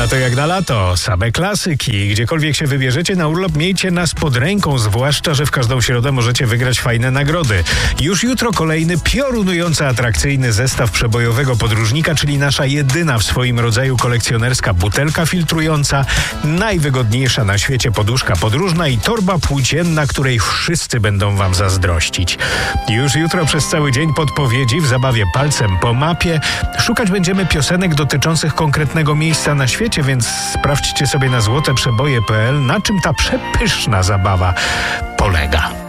Lato jak na lato, same klasyki. Gdziekolwiek się wybierzecie na urlop, miejcie nas pod ręką, zwłaszcza, że w każdą środę możecie wygrać fajne nagrody. Już jutro kolejny piorunująco atrakcyjny zestaw przebojowego podróżnika, czyli nasza jedyna w swoim rodzaju kolekcjonerska butelka filtrująca, najwygodniejsza na świecie poduszka podróżna i torba płócienna, której wszyscy będą wam zazdrościć. Już jutro przez cały dzień podpowiedzi w zabawie palcem po mapie. Szukać będziemy piosenek dotyczących konkretnego miejsca na świecie, więc sprawdźcie sobie na złoteprzeboje.pl, na czym ta przepyszna zabawa polega.